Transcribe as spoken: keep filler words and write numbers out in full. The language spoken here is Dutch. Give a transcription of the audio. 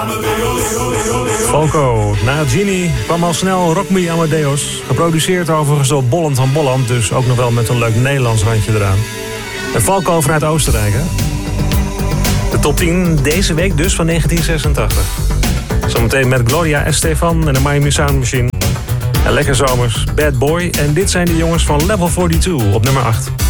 Falco, na Genie kwam al snel Rock Me Amadeus. Geproduceerd overigens door Bolland van Bolland, dus ook nog wel met een leuk Nederlands randje eraan. En Falco vanuit Oostenrijk, hè? De top tien deze week dus van negentien zesentachtig. Zometeen met Gloria Estefan en de Miami Sound Machine. En lekker zomers, Bad Boy. En dit zijn de jongens van Level tweeënveertig op nummer acht.